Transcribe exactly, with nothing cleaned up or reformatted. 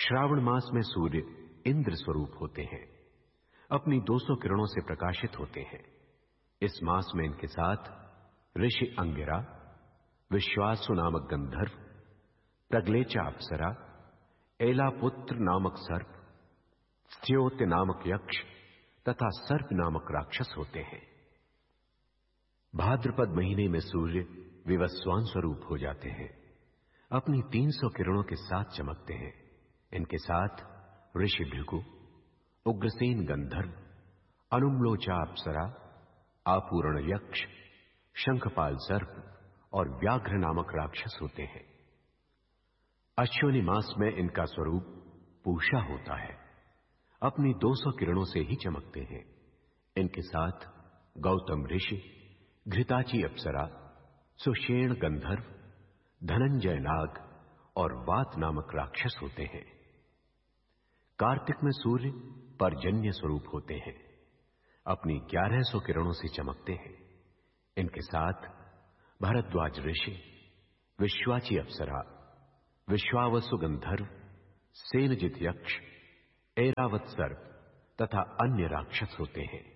श्रावण मास में सूर्य इंद्र स्वरूप होते हैं, अपनी दो सौ किरणों से प्रकाशित होते हैं। इस मास में इनके साथ ऋषि अंगिरा, विश्वासु नामक गंधर्व, प्रगलेचा अप्सरा, एलापुत्र नामक सर्प, स्त्योत्य नामक यक्ष तथा सर्प नामक राक्षस होते हैं। भाद्रपद महीने में सूर्य विवस्वान स्वरूप हो जाते हैं, अपनी तीन सौ किरणों के साथ चमकते हैं। इनके साथ ऋषि भृगु, उग्रसेन गंधर्व, अनुम्लोचा अप्सरा, आपूर्ण यक्ष, शंखपाल सर्प और व्याघ्र नामक राक्षस होते हैं। अश्विनी मास में इनका स्वरूप पूषा होता है, अपनी दो सौ किरणों से ही चमकते हैं। इनके साथ गौतम ऋषि, घृताची अप्सरा, सुषेण गंधर्व, धनंजय नाग और वात नामक राक्षस होते हैं। कार्तिक में सूर्य पर्जन्य स्वरूप होते हैं, अपनी ग्यारह सौ किरणों से चमकते हैं। इनके साथ भरद्वाज ऋषि, विश्वाची अप्सरा, विश्वावसु गंधर्व, सेनजित यक्ष, ऐरावत सर्प तथा अन्य राक्षस होते हैं।